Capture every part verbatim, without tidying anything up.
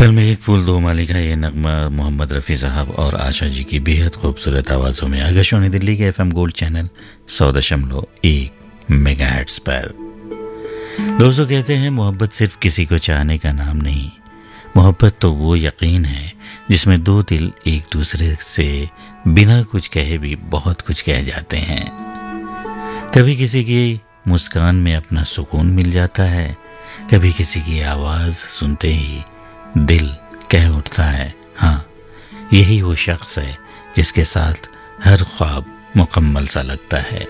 Film एक फूल दो माली का ये नगमा मोहम्मद रफ़ी साहब और आशा जी की बेहद खूबसूरत आवाज़ों में आकाशवाणी दिल्ली के एफएम गोल्ड चैनल सौ दशमलव एक मेगाहर्ट्ज़ पर। दोस्तों, कहते हैं मोहब्बत सिर्फ किसी को चाहने का नाम नहीं, मोहब्बत तो वो यकीन है जिसमें दो दिल एक दूसरे से बिना कुछ कहे भी बहुत कुछ कह जाते हैं। कभी किसी की मुस्कान में अपना सुकून मिल जाता है, कभी किसी की आवाज़ सुनते ही दिल कह उठता है, हाँ यही वो शख्स है जिसके साथ हर ख्वाब मुकम्मल सा लगता है।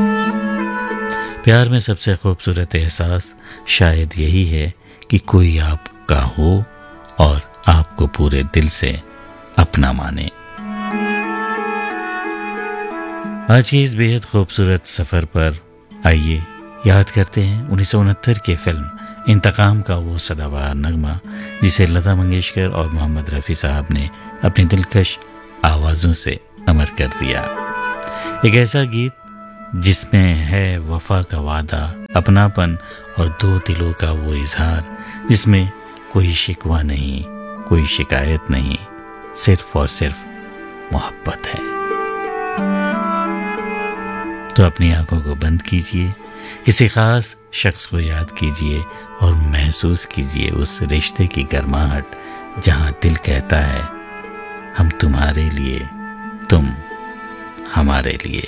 प्यार में सबसे खूबसूरत एहसास शायद यही है कि कोई आपका हो और आपको पूरे दिल से अपना माने। आज की इस बेहद खूबसूरत सफ़र पर आइए याद करते हैं उन्नीस सौ उनहत्तर की फिल्म इंतकाम का वो सदाबहार नगमा जिसे लता मंगेशकर और मोहम्मद रफ़ी साहब ने अपनी दिलकश आवाज़ों से अमर कर दिया। एक ऐसा गीत जिसमें है वफा का वादा, अपनापन और दो दिलों का वो इजहार, जिसमें कोई शिकवा नहीं, कोई शिकायत नहीं, सिर्फ और सिर्फ मोहब्बत है। तो अपनी आंखों को बंद कीजिए, किसी खास शख्स को याद कीजिए और महसूस कीजिए उस रिश्ते की गर्माहट जहां दिल कहता है हम तुम्हारे लिए, तुम हमारे लिए।